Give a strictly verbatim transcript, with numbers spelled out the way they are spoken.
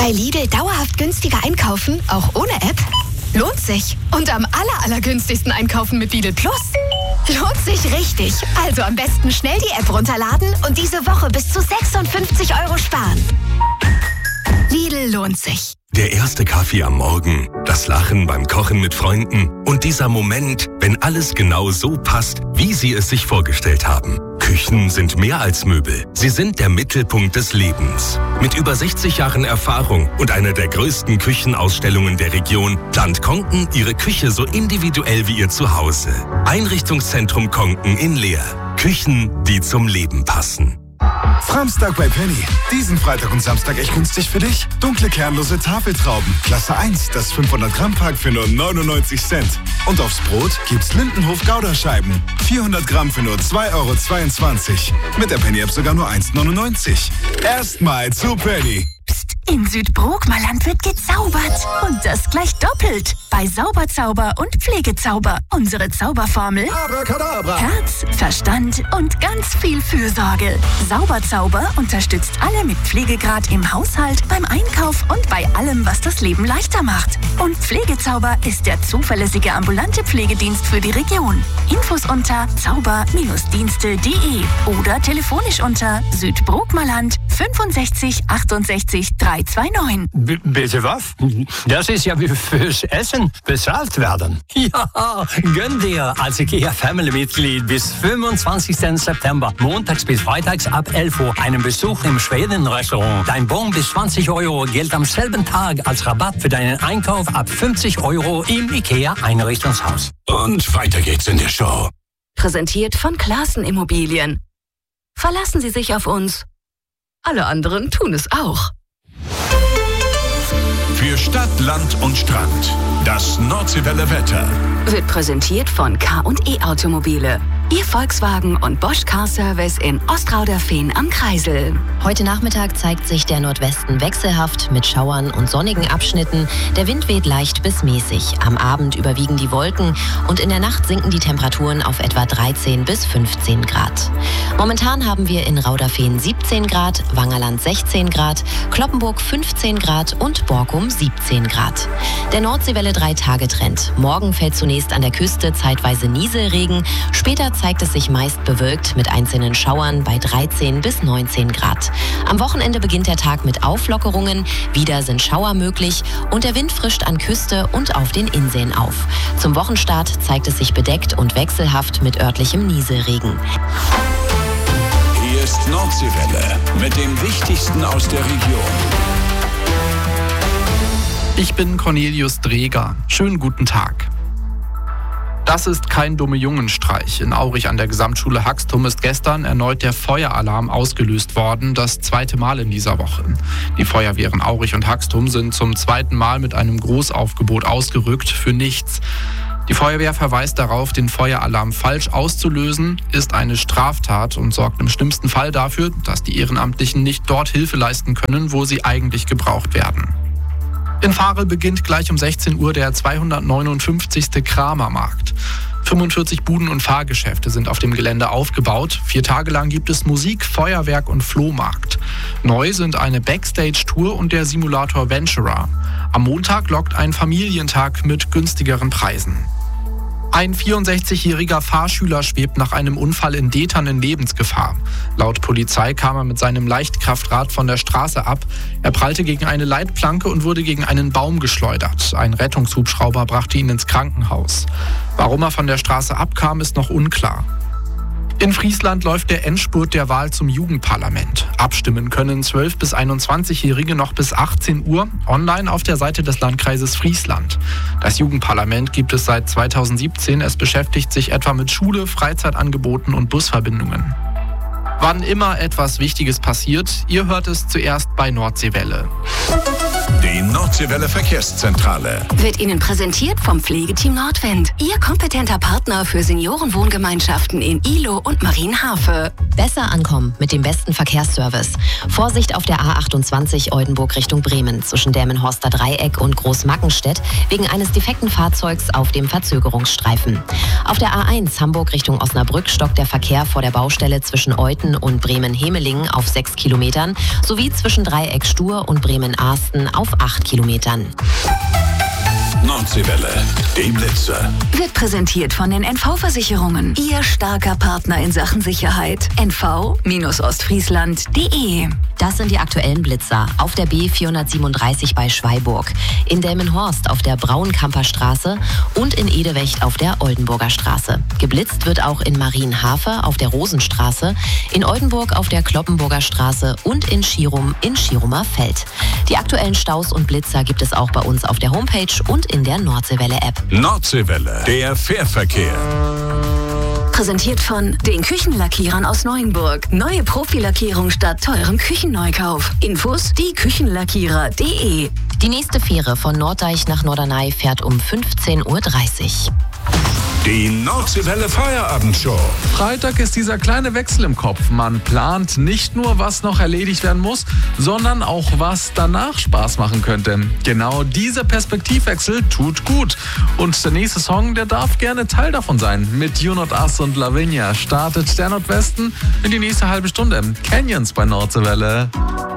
Bei Lidl dauerhaft günstiger einkaufen, auch ohne App? Lohnt sich. Und am aller, allergünstigsten einkaufen mit Lidl Plus? Lohnt sich richtig. Also am besten schnell die App runterladen und diese Woche bis zu sechsundfünfzig Euro sparen. Lidl lohnt sich. Der erste Kaffee am Morgen, das Lachen beim Kochen mit Freunden und dieser Moment, wenn alles genau so passt, wie Sie es sich vorgestellt haben. Küchen sind mehr als Möbel. Sie sind der Mittelpunkt des Lebens. Mit über sechzig Jahren Erfahrung und einer der größten Küchenausstellungen der Region plant Konken Ihre Küche so individuell wie Ihr Zuhause. Einrichtungszentrum Konken in Leer. Küchen, die zum Leben passen. Samstag bei Penny. Diesen Freitag und Samstag echt günstig für dich. Dunkle kernlose Tafeltrauben. Klasse eins, das fünfhundert Gramm Pack für nur neunundneunzig Cent. Und aufs Brot gibt's Lindenhof Gouda-Scheiben. vierhundert Gramm für nur zwei Euro zweiundzwanzig. Mit der Penny-App sogar nur eins neunundneunzig. Erstmal zu Penny. Psst, in Südbrokmaland wird gezaubert. Und das gleich doppelt. Bei Sauberzauber und Pflegezauber. Unsere Zauberformel: Abracadabra. Herz, Verstand und ganz viel Fürsorge. Sauberzauber unterstützt alle mit Pflegegrad im Haushalt, beim Einkauf und bei allem, was das Leben leichter macht. Und Pflegezauber ist der zuverlässige ambulante Pflegedienst für die Region. Infos unter zauber Dienste punkt de oder telefonisch unter Südbrokmaland fünfundsechzig achtundsechzig dreihundertneunundzwanzig. B- bitte was? Das ist ja wie fürs Essen bezahlt werden. Ja, gönn dir als IKEA-Family-Mitglied bis fünfundzwanzigsten September, montags bis freitags ab elf Uhr, einen Besuch im Schweden-Restaurant. Dein Bon bis zwanzig Euro gilt am selben Tag als Rabatt für deinen Einkauf ab fünfzig Euro im IKEA-Einrichtungshaus. Und weiter geht's in der Show. Präsentiert von Classen Immobilien. Verlassen Sie sich auf uns. Alle anderen tun es auch. Für Stadt, Land und Strand. Das Nordseewelle Wetter. Wird präsentiert von K und E Automobile. Ihr Volkswagen und Bosch Car Service in Ostrauderfehn am Kreisel. Heute Nachmittag zeigt sich der Nordwesten wechselhaft mit Schauern und sonnigen Abschnitten. Der Wind weht leicht bis mäßig. Am Abend überwiegen die Wolken und in der Nacht sinken die Temperaturen auf etwa dreizehn bis fünfzehn Grad. Momentan haben wir in Rauderfehn siebzehn Grad, Wangerland sechzehn Grad, Cloppenburg fünfzehn Grad und Borkum siebzehn Grad. Der Nordseewelle-Drei-Tage-Trend. Morgen fällt zunächst an der Küste zeitweise Nieselregen, später zeigt es sich meist bewölkt mit einzelnen Schauern bei dreizehn bis neunzehn Grad. Am Wochenende beginnt der Tag mit Auflockerungen, wieder sind Schauer möglich und der Wind frischt an Küste und auf den Inseln auf. Zum Wochenstart zeigt es sich bedeckt und wechselhaft mit örtlichem Nieselregen. Hier ist Nordseewelle mit dem Wichtigsten aus der Region. Ich bin Cornelius Dreger. Schönen guten Tag. Das ist kein dumme Jungenstreich. In Aurich an der Gesamtschule Haxtum ist gestern erneut der Feueralarm ausgelöst worden, das zweite Mal in dieser Woche. Die Feuerwehren Aurich und Haxtum sind zum zweiten Mal mit einem Großaufgebot ausgerückt, für nichts. Die Feuerwehr verweist darauf, den Feueralarm falsch auszulösen, ist eine Straftat und sorgt im schlimmsten Fall dafür, dass die Ehrenamtlichen nicht dort Hilfe leisten können, wo sie eigentlich gebraucht werden. In Varel beginnt gleich um sechzehn Uhr der zweihundertneunundfünfzigste Kramermarkt. fünfundvierzig Buden und Fahrgeschäfte sind auf dem Gelände aufgebaut. Vier Tage lang gibt es Musik, Feuerwerk und Flohmarkt. Neu sind eine Backstage-Tour und der Simulator Venturer. Am Montag lockt ein Familientag mit günstigeren Preisen. Ein vierundsechzigjähriger Fahrschüler schwebt nach einem Unfall in Detern in Lebensgefahr. Laut Polizei kam er mit seinem Leichtkraftrad von der Straße ab. Er prallte gegen eine Leitplanke und wurde gegen einen Baum geschleudert. Ein Rettungshubschrauber brachte ihn ins Krankenhaus. Warum er von der Straße abkam, ist noch unklar. In Friesland läuft der Endspurt der Wahl zum Jugendparlament. Abstimmen können zwölf- bis einundzwanzigjährige noch bis achtzehn Uhr online auf der Seite des Landkreises Friesland. Das Jugendparlament gibt es seit zweitausendsiebzehn. Es beschäftigt sich etwa mit Schule, Freizeitangeboten und Busverbindungen. Wann immer etwas Wichtiges passiert, ihr hört es zuerst bei Nordseewelle. Den Nordseewelle Verkehrszentrale. Wird Ihnen präsentiert vom Pflegeteam Nordwind. Ihr kompetenter Partner für Seniorenwohngemeinschaften in Ihlow und Marienhafe. Besser ankommen mit dem besten Verkehrsservice. Vorsicht auf der A achtundzwanzig Oldenburg Richtung Bremen zwischen Delmenhorster Dreieck und Großmackenstedt wegen eines defekten Fahrzeugs auf dem Verzögerungsstreifen. Auf der A eins Hamburg Richtung Osnabrück stockt der Verkehr vor der Baustelle zwischen Euthen und Bremen-Hemelingen auf sechs Kilometern sowie zwischen Dreieck Stur und Bremen-Ahsten auf acht Kilometern. Nordseewelle, die Blitzer. Wird präsentiert von den N V-Versicherungen. Ihr starker Partner in Sachen Sicherheit. N V Ostfriesland punkt de. Das sind die aktuellen Blitzer. Auf der B vierhundertsiebenunddreißig bei Schweiburg, in Delmenhorst auf der Braunkamper Straße und in Edewecht auf der Oldenburger Straße. Geblitzt wird auch in Marienhafe auf der Rosenstraße, in Oldenburg auf der Kloppenburger Straße und in Schirum in Schirumer Feld. Die aktuellen Staus und Blitzer gibt es auch bei uns auf der Homepage und in der Nordseewelle-App. Nordseewelle, der Fährverkehr. Präsentiert von den Küchenlackierern aus Neuenburg. Neue Profilackierung statt teurem Küchenneukauf. Infos die Küchenlackierer punkt de. Die nächste Fähre von Norddeich nach Norderney fährt um fünfzehn Uhr dreißig. Die Nordseewelle Feierabendshow. Freitag ist dieser kleine Wechsel im Kopf. Man plant nicht nur, was noch erledigt werden muss, sondern auch, was danach Spaß machen könnte. Genau dieser Perspektivwechsel tut gut. Und der nächste Song, der darf gerne Teil davon sein. Mit You Not Us und Lavinia startet der Nordwesten in die nächste halbe Stunde. Canyons bei Nordseewelle.